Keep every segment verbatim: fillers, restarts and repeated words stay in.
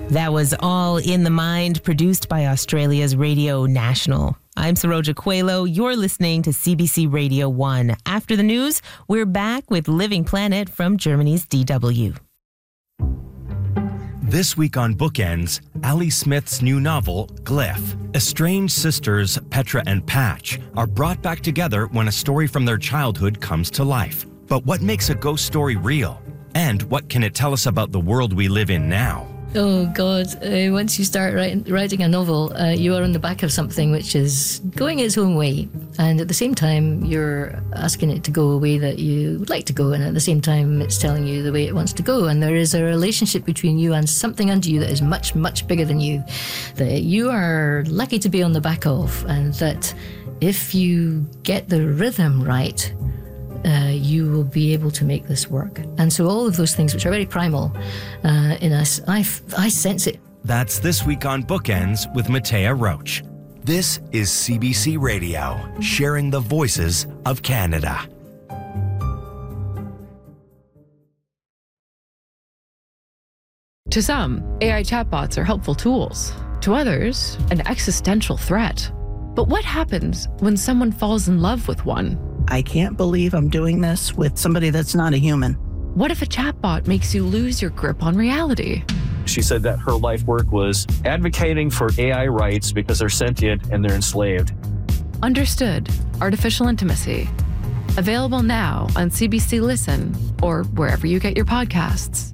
That was All in the Mind, produced by Australia's Radio National. I'm Saroja Coelho. You're listening to C B C Radio one. After the news, we're back with Living Planet from Germany's D W. This week on Bookends, Ali Smith's new novel, Glyph. Estranged sisters Petra and Patch are brought back together when a story from their childhood comes to life. But what makes a ghost story real? And what can it tell us about the world we live in now? Oh, God. Uh, once you start writing, writing a novel, uh, you are on the back of something which is going its own way. And at the same time, you're asking it to go a way that you would like to go. And at the same time, it's telling you the way it wants to go. And there is a relationship between you and something under you that is much, much bigger than you, that you are lucky to be on the back of. And that if you get the rhythm right, Uh, you will be able to make this work. And so all of those things which are very primal uh, in us, I, f- I sense it. That's This Week on Bookends with Matea Roach. This is C B C Radio, sharing the voices of Canada. To some, A I chatbots are helpful tools. To others, an existential threat. But what happens when someone falls in love with one? I can't believe I'm doing this with somebody that's not a human. What if a chatbot makes you lose your grip on reality? She said that her life work was advocating for A I rights because they're sentient and they're enslaved. Understood. Artificial Intimacy. Available now on C B C Listen or wherever you get your podcasts.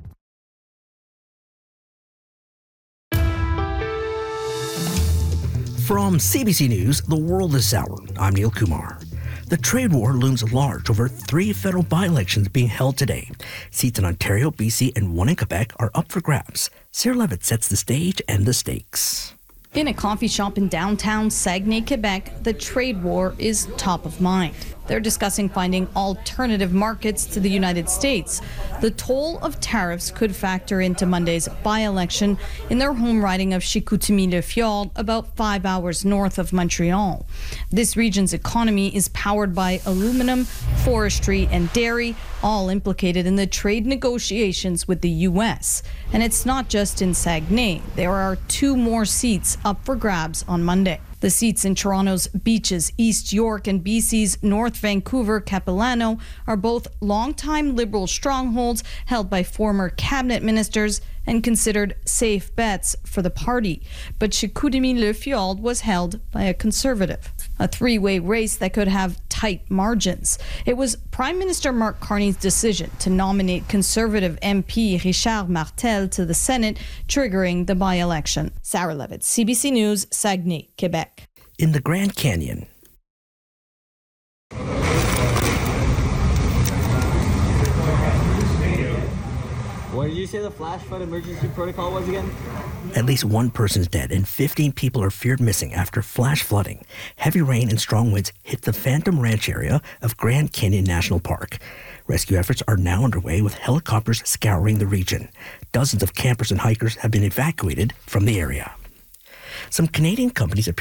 From C B C News, The World is Sour. I'm Neil Kumar. The trade war looms large over three federal by-elections being held today. Seats in Ontario, B C, and one in Quebec are up for grabs. Sarah Levitt sets the stage and the stakes. In a coffee shop in downtown Saguenay, Quebec, the trade war is top of mind. They're discussing finding alternative markets to the United States. The toll of tariffs could factor into Monday's by-election in their home riding of Chicoutimi-Le-Fjord, about five hours north of Montreal. This region's economy is powered by aluminum, forestry, and dairy, all implicated in the trade negotiations with the U S. And it's not just in Saguenay. There are two more seats up for grabs on Monday. The seats in Toronto's Beaches, East York, and B C's North Vancouver, Capilano are both longtime Liberal strongholds held by former cabinet ministers and considered safe bets for the party. But Chicoutimi-Le-Fjord was held by a Conservative. A three-way race that could have tight margins. It was Prime Minister Mark Carney's decision to nominate Conservative M P Richard Martel to the Senate, triggering the by-election. Sarah Levitt, C B C News, Saguenay, Quebec. In the Grand Canyon, What did you say the flash flood emergency protocol was again? at least one person's dead and fifteen people are feared missing after flash flooding. Heavy rain and strong winds hit the Phantom Ranch area of Grand Canyon National Park. Rescue efforts are now underway with helicopters scouring the region. Dozens of campers and hikers have been evacuated from the area. Some Canadian companies appear